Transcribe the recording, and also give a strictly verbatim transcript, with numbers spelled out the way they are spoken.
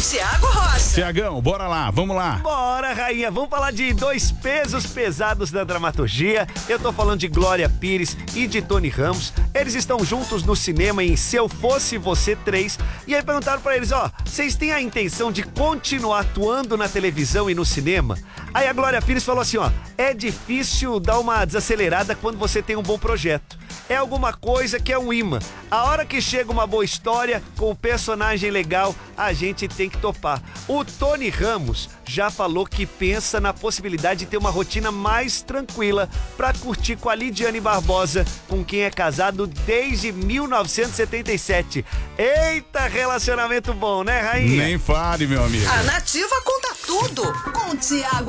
Tiago Rocha. Tiagão, bora lá, vamos lá. Bora, rainha, vamos falar de dois pesos pesados da dramaturgia. Eu tô falando de Glória Pires e de Tony Ramos. Eles estão juntos no cinema em Se Eu Fosse Você três. E aí perguntaram pra eles, ó, vocês têm a intenção de continuar atuando na televisão e no cinema? Aí a Glória Pires falou assim, ó, é difícil dar uma desacelerada quando você tem um bom projeto. É alguma coisa que é um imã. A hora que chega uma boa história, com um personagem legal, a gente tem que topar. O Tony Ramos já falou que pensa na possibilidade de ter uma rotina mais tranquila pra curtir com a Lidiane Barbosa, com quem é casado desde mil novecentos e setenta e sete. Eita, relacionamento bom, né, rainha? Nem fale, meu amigo. A Nativa conta tudo com o Tiago